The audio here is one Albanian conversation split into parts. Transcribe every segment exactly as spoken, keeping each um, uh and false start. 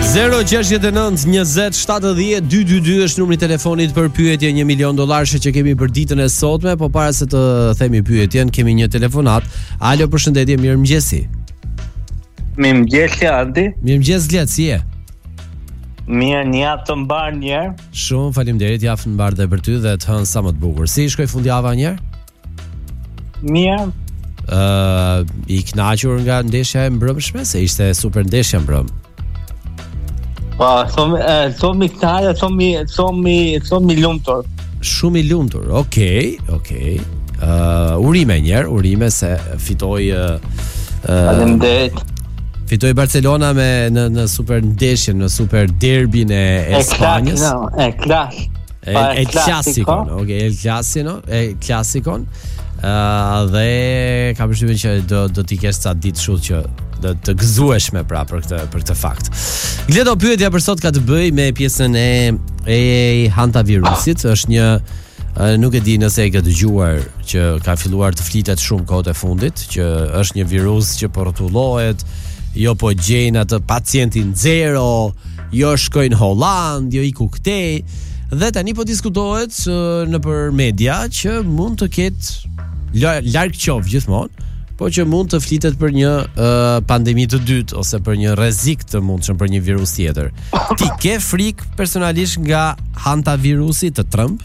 zero gjasht e nëntë njëzet shtatëdhjetë dytydy është numri i telefonit për pyetje një milion dollarësh që kemi për ditën e sotme, po para se të themi pyetjen kemi një telefonat. Alo, përshëndetje, mirëmëngjesi. Mirëmëngjes Andi. Mirëmëngjes Glet, si je? Mirë, një javë të mbar një herë. Shumë faleminderit, javë të mbar dhe për ty dhe të hënë sa më të bukur. Si shkoi fundjava një herë? Mirë. Ë, uh, i kënaqur nga ndeshja e mbrëmshme, se ishte super ndeshja mbrëm. Po, thomi, thomi kënaqur, thomi, thomi, thomi lumtur. Shumë i lumtur. Okej, okay, okej. Okay. Uh, urime një herë, urime se fitoi uh, Faleminderit. Fitoi Barcelona me në në super ndeshjen, në super derbin e, e Spanjës. No, e klas. E, e Clásico, okay, el Clásico, e Clásico. Uh, dhe ka përshtypjen që do do t'i kesh ca ditë kështu që do të gëzueshme pra për këtë për këtë fakt. Gledo, pyetja për sot ka të bëjë me pjesën e e hantavirusit. Është një uh, nuk e di nëse e ke dëgjuar që ka filluar të flitet shumë kohët e fundit, që është një virus që po rrotullohet, jo po gjejnë atë pacientin zero, jo shkojnë Holland, jo iku këtej, dhe tani po diskutohet uh, në për media që mund të ketë larg qof gjithmonë, po që mund të flitet për një uh, pandemi të dytë ose për një rrezik të mundshëm për një virus tjetër. Ti ke frikë personalisht nga hantavirusi të Trump?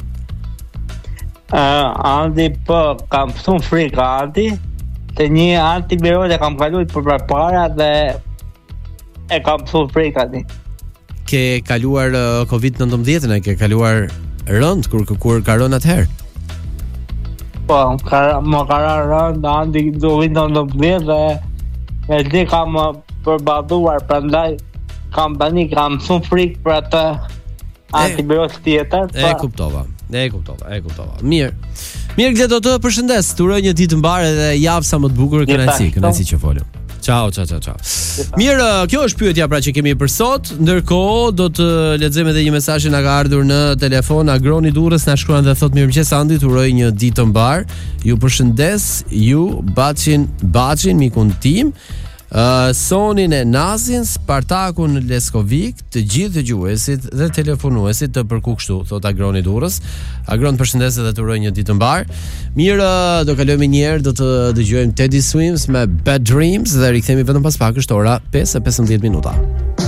Uh, Andi, po, kam shumë frikë Andi. Të një antivirus e kam kaluar për para dhe e kam shumë frikë Andi. Ke kaluar uh, covid nëntëmbëdhjetë, e ke kaluar rënd kur kur ka rënë atëherë? Po, ka, më ka rënd Andi covid nëntëmbëdhjetë dhe me di kam përballuar, prandaj kam tani kam shumë frikë për atë antivirus tjetër. E kuptova. E kuptova, e kuptova. Mirë. Mirë, Gledo, të përshëndes. Të uroj një ditë mbar edhe javë sa më të bukur, kënaqësi, kënaqësi që folëm. Ciao, ciao, ciao, ciao. Mirë, kjo është pyetja pra që kemi për sot. Ndërkohë do të lexojmë edhe një mesazh që na ka ardhur në telefon. Agroni Durrës na shkruan dhe thotë mirëmëngjes Andi, të uroj një ditë të mbar. Ju përshëndes, ju Baçin, Baçin mikun tim. Uh, Sonin e Nazin, Spartakun Leskovik, të gjithë dëgjuesit dhe telefonuesit të përku kështu, thot Agroni Durrës. Agron përshëndes dhe të uroj një ditë mbar. Mirë, do kalojmë një herë, do të dëgjojmë Teddy Swims me Bad Dreams dhe rikthehemi vetëm pas pak, është ora pesë e pesëmbëdhjetë minuta.